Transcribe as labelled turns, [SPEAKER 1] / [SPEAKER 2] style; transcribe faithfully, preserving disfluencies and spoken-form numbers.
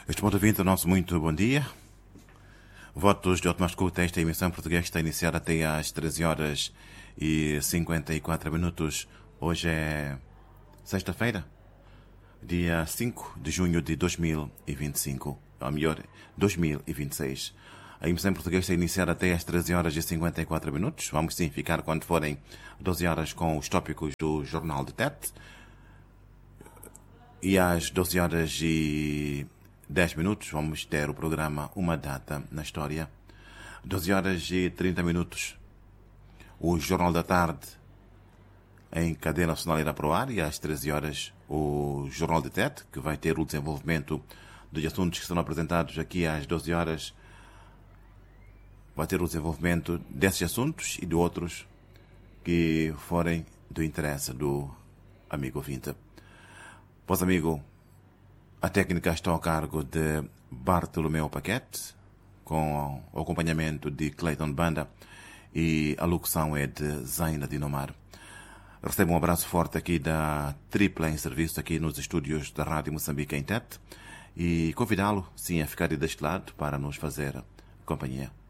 [SPEAKER 1] Este ponto de vista, nosso muito bom dia. Votos de ótima escuta. Esta emissão portuguesa está iniciada até às treze horas e cinquenta e quatro minutos. Hoje é sexta-feira, dia cinco de junho de dois mil e vinte e cinco. Ou melhor, dois mil e vinte e seis. A emissão portuguesa está iniciada até às treze horas e cinquenta e quatro minutos. Vamos sim ficar quando forem doze horas com os tópicos do Jornal de Tete. E às doze horas e dez minutos vamos ter o programa Uma Data na História. doze horas e trinta minutos, o Jornal da Tarde em cadeia nacional irá para o ar. E às treze horas o Jornal de Tete, que vai ter o desenvolvimento dos assuntos que serão apresentados aqui às doze horas. Vai ter o desenvolvimento desses assuntos e de outros que forem do interesse do amigo ouvinte. Pois, amigo, a técnica está ao cargo de Bartolomeu Paquete, com o acompanhamento de Clayton Banda, e a locução é de Zaina Dinomar. Recebo um abraço forte aqui da Tripla em serviço aqui nos estúdios da Rádio Moçambique em Tete e convidá-lo, sim, a ficar deste lado para nos fazer companhia.